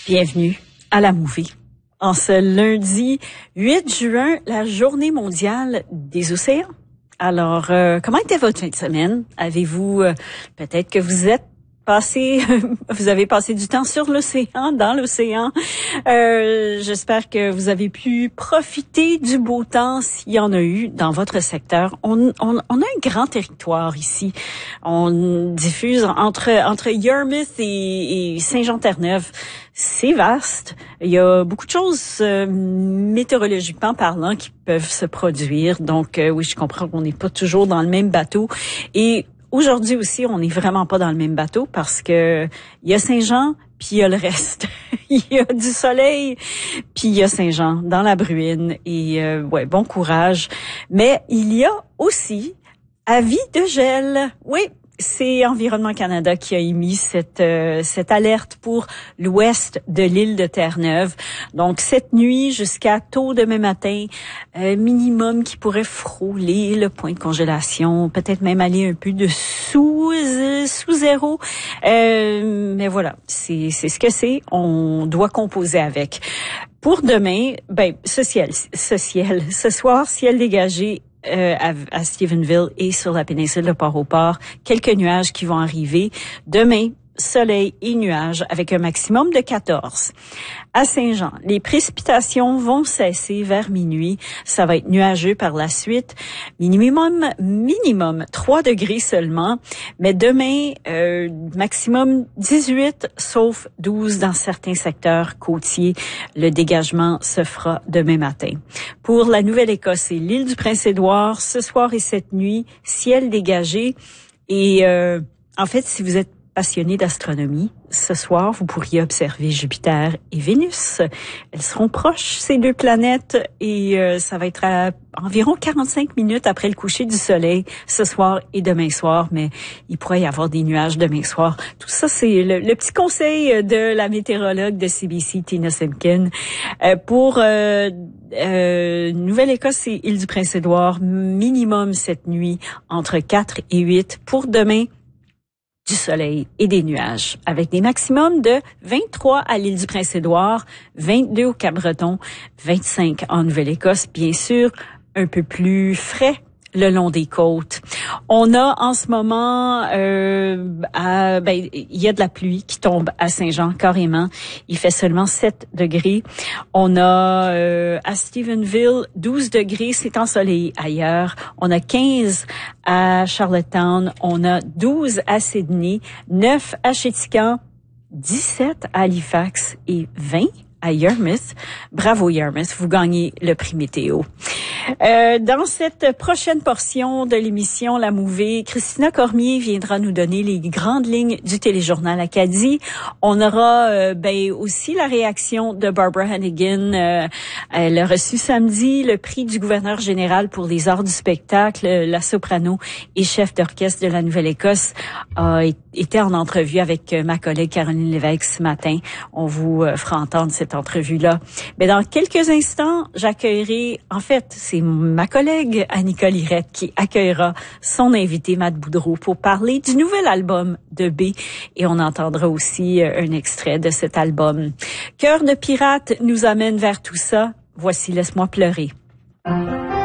Bienvenue à la Movie. En ce lundi 8 juin, la journée mondiale des océans. Alors, comment était votre fin de semaine? Avez-vous, peut-être que vous avez passé du temps sur l'océan, dans l'océan. J'espère que vous avez pu profiter du beau temps s'il y en a eu dans votre secteur. On a un grand territoire ici. On diffuse entre Yarmouth et Saint-Jean-Terre-Neuve. C'est vaste. Il y a beaucoup de choses météorologiquement parlant qui peuvent se produire. Donc, oui, je comprends qu'on n'est pas toujours dans le même bateau. Et aujourd'hui aussi, on n'est vraiment pas dans le même bateau parce que il y a Saint-Jean, puis il y a le reste. Il y a du soleil, puis il y a Saint-Jean dans la bruine. Et bon courage. Mais il y a aussi avis de gel. Oui. C'est Environnement Canada qui a émis cette alerte pour l'ouest de l'île de Terre-Neuve. Donc, cette nuit jusqu'à tôt demain matin, minimum qui pourrait frôler le point de congélation, peut-être même aller un peu sous zéro. Mais voilà, c'est ce que c'est. On doit composer avec. Pour demain, ce soir, ciel dégagé à Stephenville et sur la péninsule de Port-au-Port. Quelques nuages qui vont arriver. Demain, soleil et nuages avec un maximum de 14. À Saint-Jean, les précipitations vont cesser vers minuit. Ça va être nuageux par la suite. Minimum 3 degrés seulement. Mais demain, maximum 18, sauf 12 dans certains secteurs côtiers. Le dégagement se fera demain matin. Pour la Nouvelle-Écosse et l'île du Prince-Édouard, ce soir et cette nuit, ciel dégagé. Et en fait, si vous êtes passionné d'astronomie, ce soir, vous pourriez observer Jupiter et Vénus. Elles seront proches, ces deux planètes, et ça va être à environ 45 minutes après le coucher du soleil ce soir et demain soir, mais il pourrait y avoir des nuages demain soir. Tout ça, c'est le petit conseil de la météorologue de CBC, Tina Simkin. Pour Nouvelle-Écosse et île du Prince-Édouard, minimum cette nuit entre 4 et 8. Pour demain, du soleil et des nuages, avec des maximums de 23 à l'île du Prince-Édouard, 22 au Cap-Breton, 25 en Nouvelle-Écosse, bien sûr, un peu plus frais le long des côtes. On a en ce moment, il y a de la pluie qui tombe à Saint-Jean carrément. Il fait seulement 7 degrés. On a à Stephenville 12 degrés, c'est ensoleillé ailleurs. On a 15 à Charlottetown, on a 12 à Sydney, 9 à Chéticamp, 17 à Halifax et 20 à Yarmouth. Bravo Yarmouth, vous gagnez le prix météo. Dans cette prochaine portion de l'émission La Mouvée, Christina Cormier viendra nous donner les grandes lignes du téléjournal Acadie. On aura aussi la réaction de Barbara Hannigan. Elle a reçu samedi le prix du gouverneur général pour les arts du spectacle. La soprano et chef d'orchestre de la Nouvelle-Écosse a été en entrevue avec ma collègue Caroline Lévesque ce matin. On vous fera entendre cette entrevue-là. Mais dans quelques instants, j'accueillerai, en fait, c'est ma collègue Annika Lirette qui accueillera son invité Matt Boudreau pour parler du nouvel album de B. Et on entendra aussi un extrait de cet album. Cœur de pirate nous amène vers tout ça. Voici Laisse-moi pleurer.